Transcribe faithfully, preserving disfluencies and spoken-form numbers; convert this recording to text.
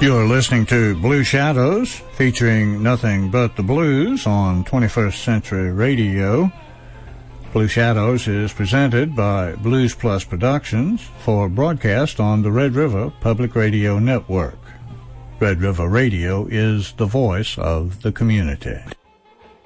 You're listening to Blue Shadows, featuring nothing but the blues on twenty-first Century Radio. Blue Shadows is presented by Blues Plus Productions for broadcast on the Red River Public Radio Network. Red River Radio is the voice of the community.